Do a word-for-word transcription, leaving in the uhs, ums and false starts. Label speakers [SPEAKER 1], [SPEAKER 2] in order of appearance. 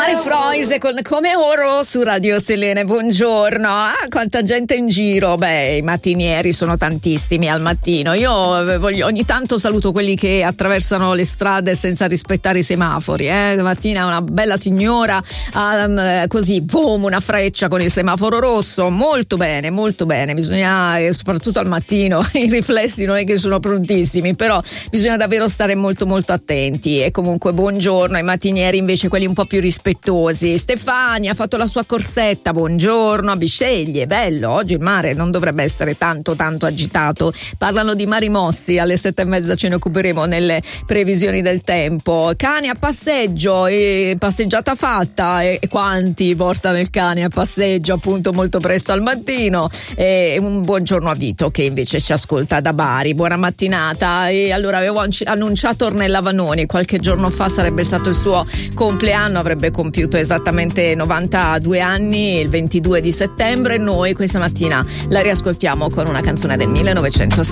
[SPEAKER 1] Mare Froise con Come Oro su Radio Selene, buongiorno. Ah, quanta gente in giro. Beh, i mattinieri sono tantissimi al mattino. Io voglio, ogni tanto saluto quelli che attraversano le strade senza rispettare i semafori. Eh. Stamattina una bella signora, um, così, boom, una freccia con il semaforo rosso. Molto bene, molto bene. Bisogna, soprattutto al mattino, i riflessi non è che sono prontissimi, però bisogna davvero stare molto molto attenti. E comunque buongiorno ai mattinieri, invece quelli un po' più rispettosi. Stefania ha fatto la sua corsetta, buongiorno a Bisceglie, bello, oggi il mare non dovrebbe essere tanto tanto agitato. Parlano di mari mossi, alle sette e mezza ce ne occuperemo nelle previsioni del tempo. Cane a passeggio, e passeggiata fatta, e quanti portano il cane a passeggio appunto molto presto al mattino. E un buongiorno a Vito che invece ci ascolta da Bari, buona mattinata. E allora avevo annunciato Ornella Vanoni, qualche giorno fa sarebbe stato il suo compleanno, avrebbe compiuto esattamente novantadue anni il ventidue di settembre. Noi questa mattina la riascoltiamo con una canzone del millenovecentosessanta.